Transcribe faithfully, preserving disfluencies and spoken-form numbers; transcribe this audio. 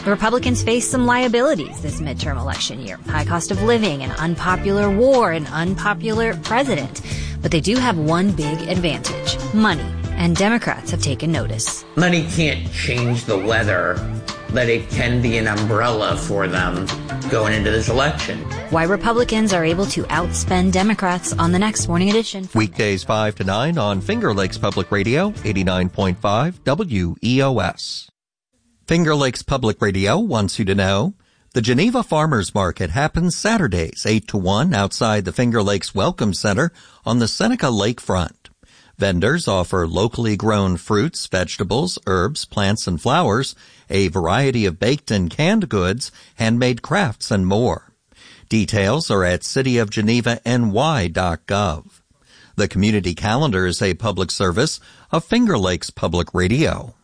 The Republicans face some liabilities this midterm election year. High cost of living, an unpopular war, an unpopular president. But they do have one big advantage: money. And Democrats have taken notice. Money can't change the weather, but it can be an umbrella for them going into this election. Why Republicans are able to outspend Democrats on the next Morning Edition. Weekdays five to nine on Finger Lakes Public Radio, eighty-nine point five W E O S. Finger Lakes Public Radio wants you to know the Geneva Farmers Market happens Saturdays, eight to one outside the Finger Lakes Welcome Center on the Seneca Lakefront. Vendors offer locally grown fruits, vegetables, herbs, plants, and flowers, a variety of baked and canned goods, handmade crafts, and more. Details are at city of geneva n y dot gov. The community calendar is a public service of Finger Lakes Public Radio.